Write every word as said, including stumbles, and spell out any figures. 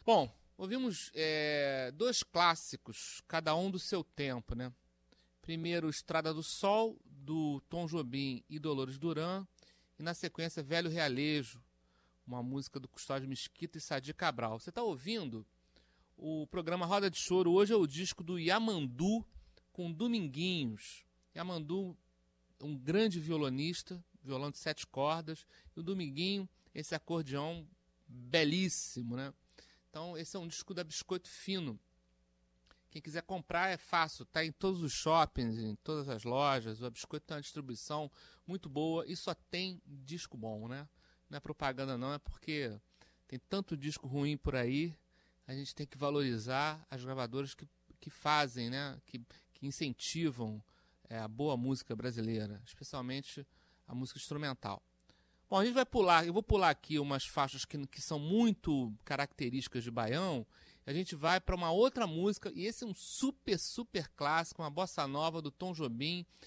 Bom, ouvimos é, dois clássicos, cada um do seu tempo, né? Primeiro, Estrada do Sol, do Tom Jobim e Dolores Duran, e na sequência, Velho Realejo, uma música do Custódio Mesquita e Sadi Cabral. Você está ouvindo o programa Roda de Choro. Hoje é o disco do Yamandu com Dominguinhos. Yamandu, um grande violonista, violão de sete cordas, e o Dominguinho, esse acordeão belíssimo, né? Então, esse é um disco da Biscoito Fino. Quem quiser comprar é fácil, está em todos os shoppings, em todas as lojas. O Biscoito tem uma distribuição muito boa e só tem disco bom, né? Não é propaganda não, é porque tem tanto disco ruim por aí, a gente tem que valorizar as gravadoras que, que fazem, né? Que, que incentivam é, a boa música brasileira, especialmente a música instrumental. Bom, a gente vai pular, eu vou pular aqui umas faixas que, que são muito características de Baião. A gente vai para uma outra música, e esse é um super, super clássico, uma bossa nova do Tom Jobim